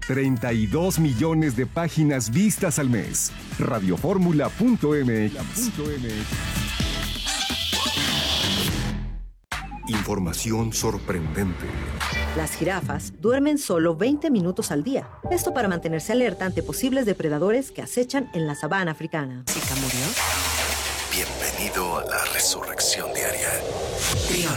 32 millones de páginas vistas al mes. Radioformula.mx. Información sorprendente. Las jirafas duermen solo 20 minutos al día. Esto para mantenerse alerta ante posibles depredadores que acechan en la sabana africana. ¿Zika murió? Bienvenido a la resurrección diaria.